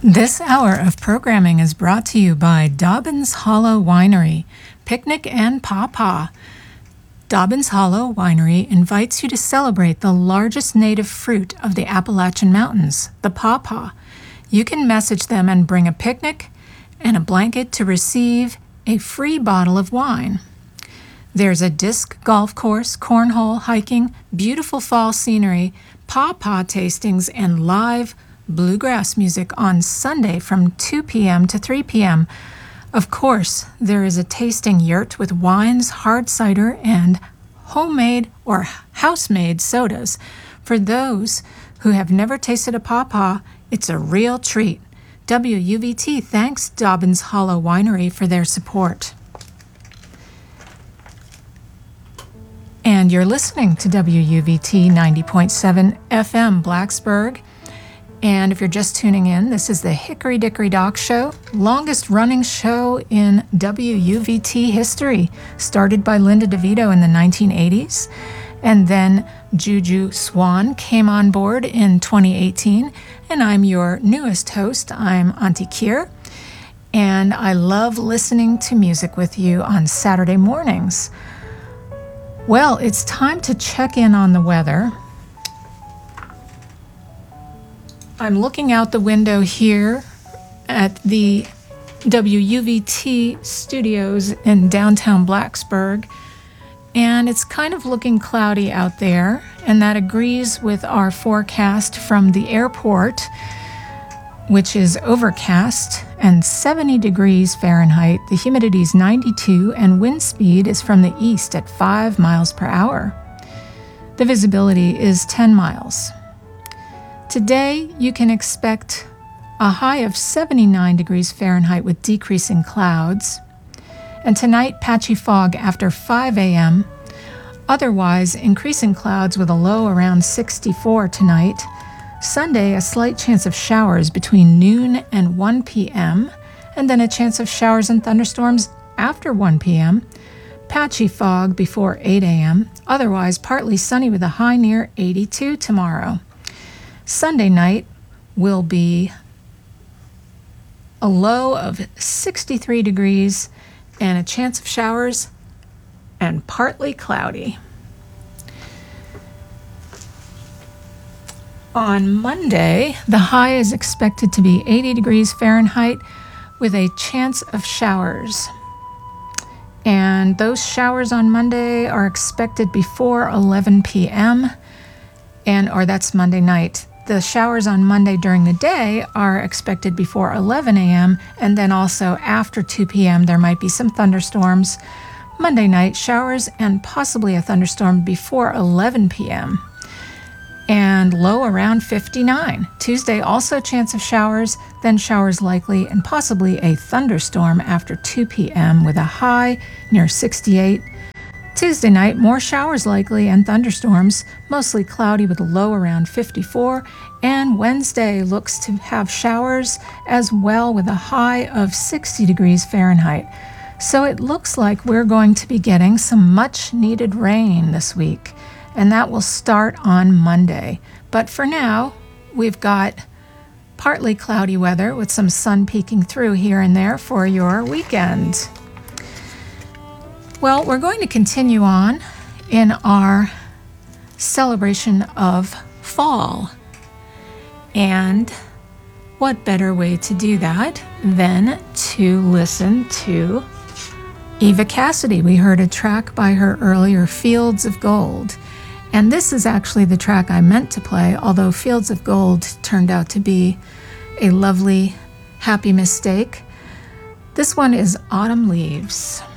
This hour of programming is brought to you by Dobbins Hollow Winery, Picnic and Pawpaw. Dobbins Hollow Winery invites you to celebrate the largest native fruit of the Appalachian Mountains, the pawpaw. You can message them and bring a picnic and a blanket to receive a free bottle of wine. There's a disc golf course, cornhole, hiking, beautiful fall scenery, pawpaw tastings, and live bluegrass music on Sunday from 2 p.m. to 3 p.m. Of course, there is a tasting yurt with wines, hard cider, and homemade or house-made sodas. For those who have never tasted a pawpaw, it's a real treat. WUVT thanks Dobbins Hollow Winery for their support. And you're listening to WUVT 90.7 FM Blacksburg. And if you're just tuning in, this is the Hickory Dickory Dock Show, longest running show in WUVT history, started by Linda DeVito in the 1980s. And then Juju Swan came on board in 2018. And I'm your newest host. I'm Auntie Kier. And I love listening to music with you on Saturday mornings. Well, it's time to check in on the weather. I'm looking out the window here at the WUVT studios in downtown Blacksburg, and it's kind of looking cloudy out there, and that agrees with our forecast from the airport, which is overcast and 70 degrees Fahrenheit. The humidity is 92, and wind speed is from the east at 5 miles per hour. The visibility is 10 miles. Today, you can expect a high of 79 degrees Fahrenheit with decreasing clouds. And tonight, patchy fog after 5 a.m. Otherwise, increasing clouds with a low around 64 tonight. Sunday, a slight chance of showers between noon and 1 p.m. And then a chance of showers and thunderstorms after 1 p.m. Patchy fog before 8 a.m. Otherwise, partly sunny with a high near 82 tomorrow. Sunday night will be a low of 63 degrees and a chance of showers and partly cloudy. On Monday, the high is expected to be 80 degrees Fahrenheit with a chance of showers. And those showers on Monday are expected before 11 p.m. or that's Monday night. The showers on Monday during the day are expected before 11 a.m. and then also after 2 p.m. there might be some thunderstorms. Monday night, showers and possibly a thunderstorm before 11 p.m. and low around 59. Tuesday, also chance of showers, then showers likely and possibly a thunderstorm after 2 p.m. with a high near 68. Tuesday night, more showers likely and thunderstorms, mostly cloudy with a low around 54. And Wednesday looks to have showers as well with a high of 60 degrees Fahrenheit. So it looks like we're going to be getting some much needed rain this week, and that will start on Monday. But for now, we've got partly cloudy weather with some sun peeking through here and there for your weekend. Well, we're going to continue on in our celebration of fall. And what better way to do that than to listen to Eva Cassidy? We heard a track by her earlier, Fields of Gold. And this is actually the track I meant to play, although Fields of Gold turned out to be a lovely, happy mistake. This one is Autumn Leaves.